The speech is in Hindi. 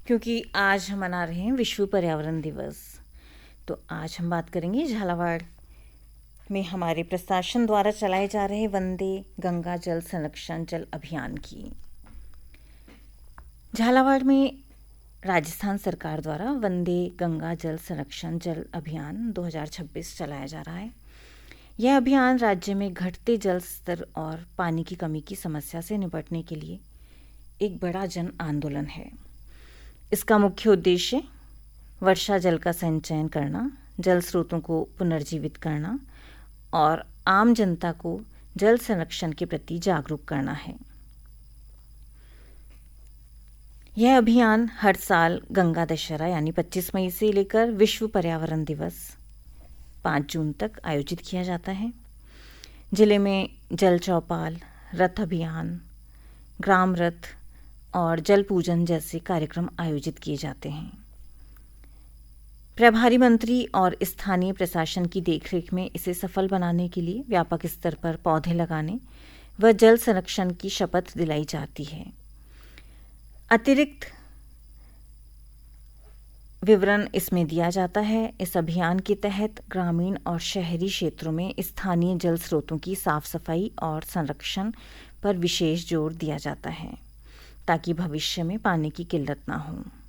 क्योंकि आज हम मना रहे हैं विश्व पर्यावरण दिवस। तो आज हम बात करेंगे झालावाड़ में हमारे प्रशासन द्वारा चलाए जा रहे वंदे गंगा जल संरक्षण जल अभियान की। झालावाड़ में राजस्थान सरकार द्वारा वंदे गंगा जल संरक्षण जल अभियान 2026 चलाया जा रहा है। यह अभियान राज्य में घटते जल स्तर और पानी की कमी की समस्या से निपटने के लिए एक बड़ा जन आंदोलन है। इसका मुख्य उद्देश्य वर्षा जल का संचयन करना, जल स्रोतों को पुनर्जीवित करना और आम जनता को जल संरक्षण के प्रति जागरूक करना है। यह अभियान हर साल गंगा दशहरा यानी 25 मई से लेकर विश्व पर्यावरण दिवस 5 जून तक आयोजित किया जाता है। जिले में जल चौपाल, रथ अभियान, ग्राम रथ और जल पूजन जैसे कार्यक्रम आयोजित किए जाते हैं। प्रभारी मंत्री और स्थानीय प्रशासन की देखरेख में इसे सफल बनाने के लिए व्यापक स्तर पर पौधे लगाने व जल संरक्षण की शपथ दिलाई जाती है। अतिरिक्त विवरण इसमें दिया जाता है। इस अभियान के तहत ग्रामीण और शहरी क्षेत्रों में स्थानीय जल स्रोतों की साफ सफाई और संरक्षण पर विशेष जोर दिया जाता है ताकि भविष्य में पानी की किल्लत ना हो।